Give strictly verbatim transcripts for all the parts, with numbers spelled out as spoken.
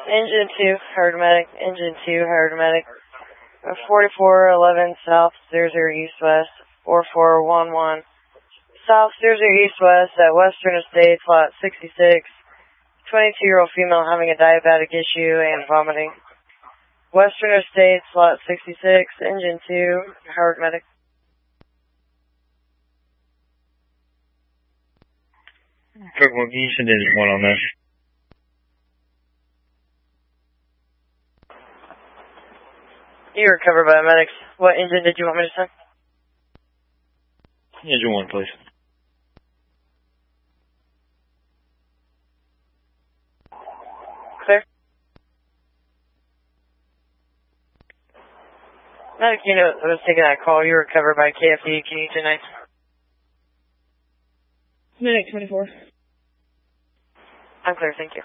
Engine two, hired medic. Engine two, hired medic. forty-four eleven South, zero zero East West, four four one one. South, zero zero East West at Western Estates, lot sixty-six. twenty-two-year-old female having a diabetic issue and vomiting. Western Estates, lot sixty-six, engine two, Howard medic. Quick one, can you send engine one on there? You were covered by medics. What engine did you want me to send? Engine one, please. Clear. Medic unit was taking that call. You were covered by K F D. Can you tonight? Medic twenty-four. I'm clear, thank you.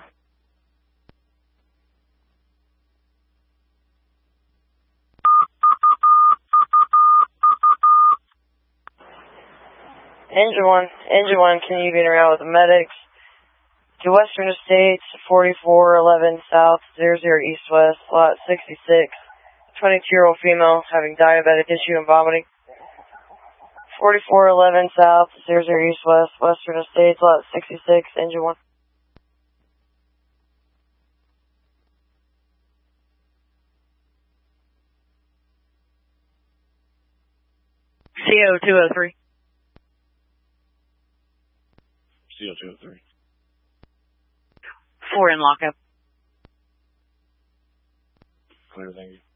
Engine one, engine one, can you be in around with the medics? To Western Estates, forty-four eleven South, zero zero East West, lot sixty-six. twenty-two-year-old female having diabetic issue and vomiting. forty-four eleven South, zero zero East West, Western Estates, lot sixty-six, engine one. C O two oh three. C O two oh three. Four in lockup. Clear, thank you.